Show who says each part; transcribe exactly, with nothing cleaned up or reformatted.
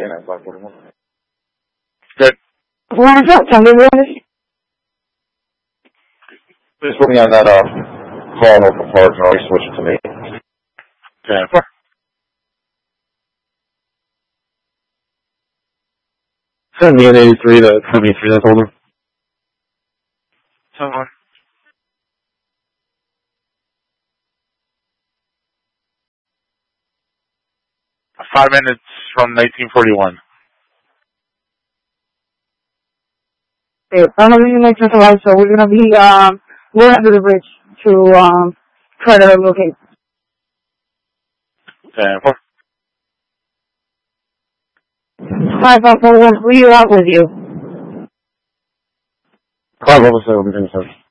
Speaker 1: nine five forty-one.
Speaker 2: Good.
Speaker 3: What's up, Tony?
Speaker 1: Please put me on that, uh, call no for parts and always switch it to me.
Speaker 2: ten four.
Speaker 1: Send me an eighty-three to seventy-three, that's older.
Speaker 2: ten four. Five minutes from nineteen forty-one.
Speaker 3: Okay, I'm going to be next to live, so we're going to be, um, going under the bridge to, um, try to locate.
Speaker 2: ten four.
Speaker 3: five five four one, we are out with you.
Speaker 1: five level seven,